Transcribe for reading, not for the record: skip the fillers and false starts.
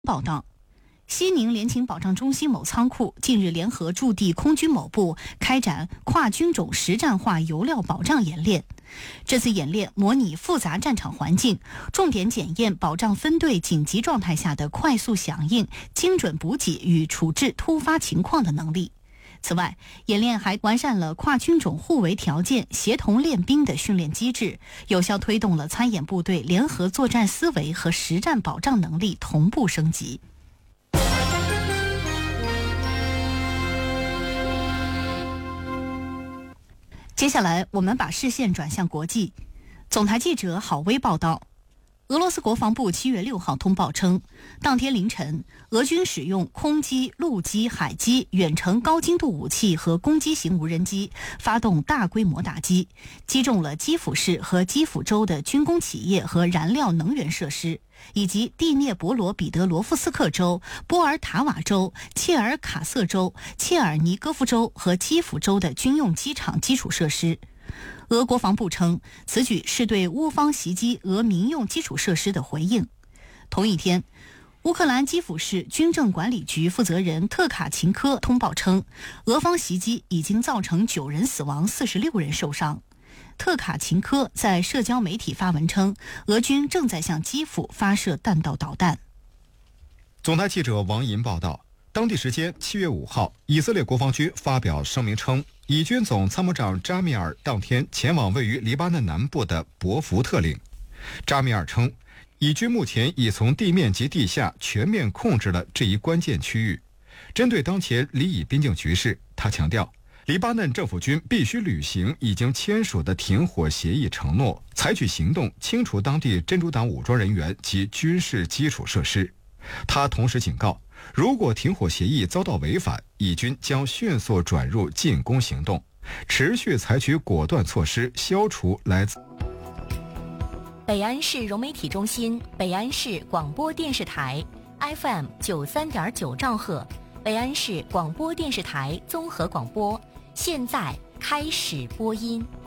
报道，西宁联勤保障中心某仓库近日联合驻地空军某部开展跨军种实战化油料保障演练。这次演练模拟复杂战场环境，重点检验保障分队紧急状态下的快速响应、精准补给与处置突发情况的能力。此外，演练还完善了跨军种互为条件、协同练兵的训练机制，有效推动了参演部队联合作战思维和实战保障能力同步升级。接下来，我们把视线转向国际。总台记者郝威报道。俄罗斯国防部7月6号通报称，当天凌晨，俄军使用空机、陆基、海基、远程高精度武器和攻击型无人机发动大规模打击，击中了基辅市和基辅州的军工企业和燃料能源设施，以及第聂伯罗彼得罗夫斯克州、波尔塔瓦州、切尔卡瑟州、切尔尼戈夫州和基辅州的军用机场基础设施。俄国防部称，此举是对乌方袭击俄民用基础设施的回应。同一天，乌克兰基辅市军政管理局负责人特卡琴科通报称，俄方袭击已经造成9人死亡、46人受伤。特卡琴科在社交媒体发文称，俄军正在向基辅发射弹道导弹。 总台记者王银报道，当地时间7月5号，以色列国防军发表声明称，以军总参谋长扎米尔当天前往位于黎巴嫩南部的博福特岭。扎米尔称，以军目前已从地面及地下全面控制了这一关键区域。针对当前黎以边境局势，他强调，黎巴嫩政府军必须履行已经签署的停火协议承诺，采取行动清除当地真主党武装人员及军事基础设施。他同时警告，如果停火协议遭到违反，以军将迅速转入进攻行动，持续采取果断措施消除来自北安市融媒体中心、北安市广播电视台 FM 93.9兆赫，北安市广播电视台综合广播，现在开始播音。